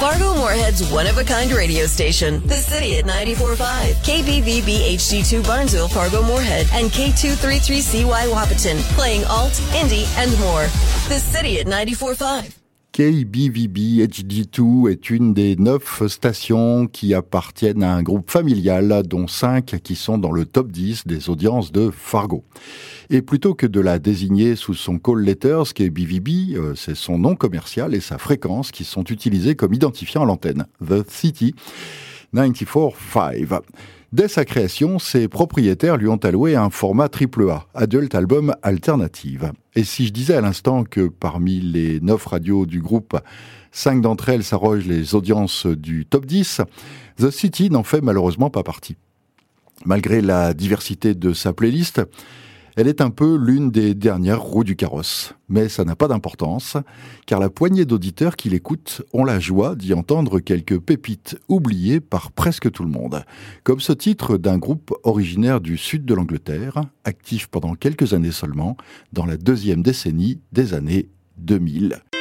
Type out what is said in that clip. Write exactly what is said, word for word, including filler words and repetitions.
Fargo-Moorhead's one-of-a-kind radio station. The City at ninety-four point five. K B V B H D two Barnesville, Fargo-Moorhead. And K two thirty-three C Y Wahpeton. Playing alt, indie, and more. The City at ninety-four point five. K B V B H D deux est une des neuf stations qui appartiennent à un groupe familial, dont cinq qui sont dans le top dix des audiences de Fargo. Et plutôt que de la désigner sous son call letters, K B V B, euh, c'est son nom commercial et sa fréquence qui sont utilisés comme identifiants à l'antenne. The City quatre-vingt-quatorze point cinq. Dès sa création, ses propriétaires lui ont alloué un format triple A, Adult Album Alternative. Et si je disais à l'instant que parmi les neuf radios du groupe, cinq d'entre elles s'arrogent les audiences du top dix, The City n'en fait malheureusement pas partie. Malgré la diversité de sa playlist, elle est un peu l'une des dernières roues du carrosse. Mais ça n'a pas d'importance, car la poignée d'auditeurs qui l'écoutent ont la joie d'y entendre quelques pépites oubliées par presque tout le monde. Comme ce titre d'un groupe originaire du sud de l'Angleterre, actif pendant quelques années seulement, dans la deuxième décennie des années deux mille.